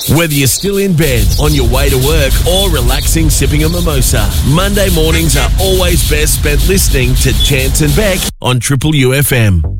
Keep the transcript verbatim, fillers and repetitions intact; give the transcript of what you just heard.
Whether you're still in bed, on your way to work, or relaxing sipping a mimosa, Monday mornings are always best spent listening to Chance and Beck on Triple U F M.